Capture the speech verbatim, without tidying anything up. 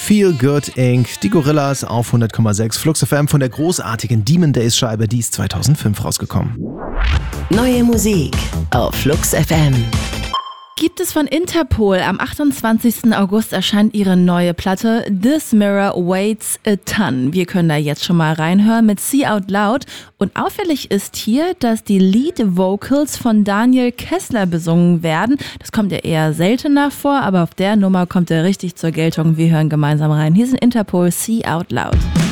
Feel Good Incorporated, die Gorillas auf hundert Komma sechs Flux F M von der großartigen Demon Days Scheibe, die ist zweitausendfünf rausgekommen. Neue Musik auf Flux F M. Gibt es von Interpol. Am achtundzwanzigsten August erscheint ihre neue Platte This Mirror Weighs a Ton. Wir können da jetzt schon mal reinhören mit See Out Loud. Und auffällig ist hier, dass die Lead Vocals von Daniel Kessler besungen werden. Das kommt ja eher seltener vor, aber auf der Nummer kommt er richtig zur Geltung. Wir hören gemeinsam rein. Hier sind Interpol, See Out Loud.